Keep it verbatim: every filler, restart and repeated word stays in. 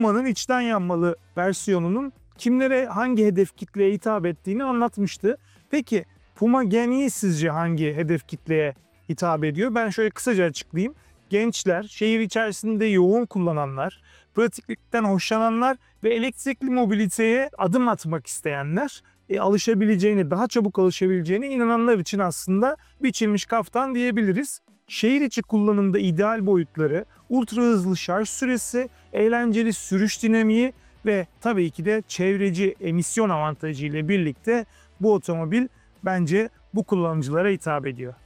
Puma'nın içten yanmalı versiyonunun kimlere, hangi hedef kitleye hitap ettiğini anlatmıştı. Peki Puma Gen E sizce hangi hedef kitleye hitap ediyor? Ben şöyle kısaca açıklayayım. Gençler, şehir içerisinde yoğun kullananlar, pratiklikten hoşlananlar ve elektrikli mobiliteye adım atmak isteyenler, e, alışabileceğini, daha çabuk alışabileceğine inananlar için aslında biçilmiş kaftan diyebiliriz. Şehir içi kullanımda ideal boyutları, ultra hızlı şarj süresi, eğlenceli sürüş dinamiği ve tabii ki de çevreci emisyon avantajı ile birlikte bu otomobil bence bu kullanıcılara hitap ediyor.